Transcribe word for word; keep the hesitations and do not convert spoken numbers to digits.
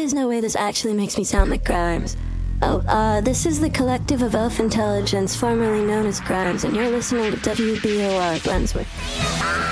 is no way this actually makes me sound like Grimes. Oh, uh, this is the Collective of Elf Intelligence, formerly known as Grimes, and you're listening to W B O R Glensworth.